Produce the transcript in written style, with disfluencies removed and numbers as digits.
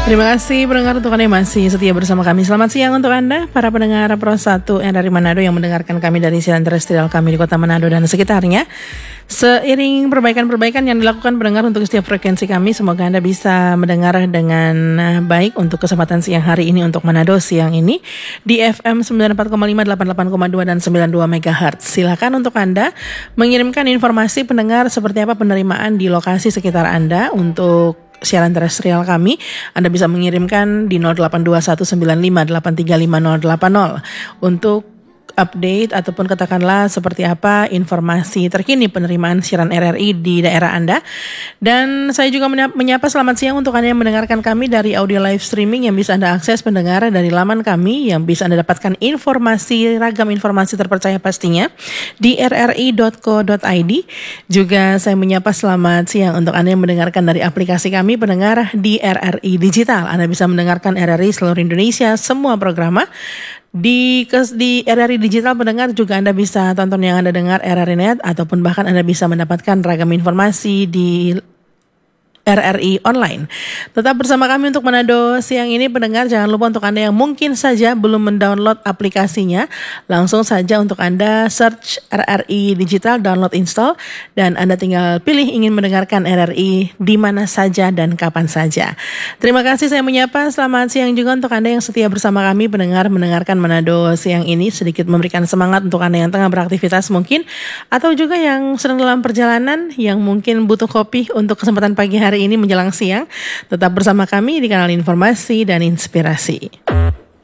Terima kasih pendengar untuk Anda yang masih setia bersama kami. Selamat siang untuk Anda, para pendengar Pro 1 yang dari Manado yang mendengarkan kami dari siaran terestrial kami di kota Manado dan sekitarnya. Seiring perbaikan-perbaikan yang dilakukan pendengar untuk setiap frekuensi kami, semoga Anda bisa mendengar dengan baik untuk kesempatan siang hari ini untuk Manado siang ini di FM 94,5, 88,2 dan 92 MHz. Silakan untuk Anda mengirimkan informasi pendengar seperti apa penerimaan di lokasi sekitar Anda untuk siaran terestrial kami. Anda bisa mengirimkan di 082195835080 untuk update ataupun katakanlah seperti apa informasi terkini penerimaan siaran RRI di daerah Anda. Dan saya juga menyapa selamat siang untuk Anda yang mendengarkan kami dari audio live streaming yang bisa Anda akses pendengar dari laman kami yang bisa Anda dapatkan ragam informasi terpercaya pastinya di rri.co.id. Juga saya menyapa selamat siang untuk Anda yang mendengarkan dari aplikasi kami pendengar di RRI Digital. Anda bisa mendengarkan RRI seluruh Indonesia semua programa. Di RRI Digital pendengar juga Anda bisa tonton yang Anda dengar RRI Net ataupun bahkan Anda bisa mendapatkan ragam informasi di RRI Online. Tetap bersama kami untuk Manado siang ini pendengar. Jangan lupa untuk Anda yang mungkin saja belum mendownload aplikasinya, langsung saja untuk Anda search RRI Digital, download, install, dan Anda tinggal pilih ingin mendengarkan RRI di mana saja dan kapan saja. Terima kasih, saya menyapa selamat siang juga untuk Anda yang setia bersama kami pendengar mendengarkan Manado siang ini, sedikit memberikan semangat untuk Anda yang tengah beraktivitas mungkin, atau juga yang sedang dalam perjalanan yang mungkin butuh kopi untuk kesempatan pagi hari ini menjelang siang. Tetap bersama kami di kanal Informasi dan Inspirasi.